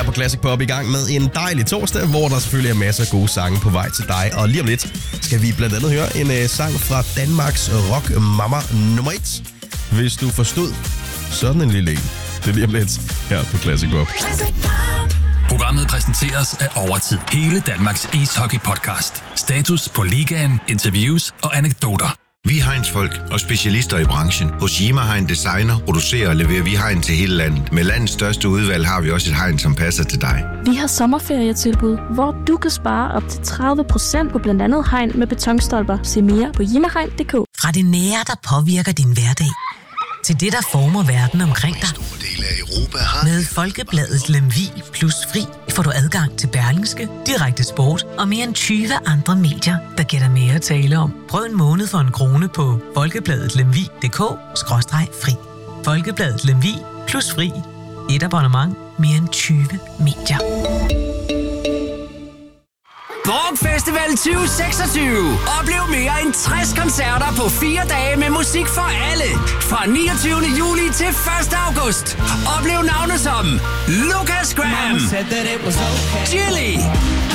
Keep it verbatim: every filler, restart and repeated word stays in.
her på Classic Pop i gang med en dejlig torsdag, hvor der selvfølgelig er masser af gode sange på vej til dig. Og lige om lidt skal vi blandt andet høre en uh, sang fra Danmarks rock mama nummer et. Hvis du forstod sådan en lille en. Det er lige om lidt her på Classic Pop. Programmet præsenteres af Overtid. Hele Danmarks ishockey-podcast. Status på ligaen, interviews og anekdoter. Vi er Heinz-folk og specialister i branchen. Hos Yima Hein Designer producerer og leverer vi hegn til hele landet. Med landets største udvalg har vi også et hegn, som passer til dig. Vi har sommerferietilbud, hvor du kan spare op til tredive procent på blandt andet hegn med betonstolper. Se mere på jimahegn punktum d k. Fra det nære, der påvirker din hverdag, til det, der former verden omkring dig. Med Folkebladet Lemvig Plus Fri får du adgang til Berlingske, Direkte Sport og mere end tyve andre medier, der giver dig mere at tale om. Prøv en måned for en krone på folkebladet lemvig punktum d k skråstreg fri. Folkebladet Lemvig Plus Fri. Et abonnement. Mere end tyve medier. Borg Festival tyve seksogtyve. Oplev mere end tres koncerter på fire dage med musik for alle. Fra niogtyvende juli til første august. Oplev navne som Lucas Graham, Chili,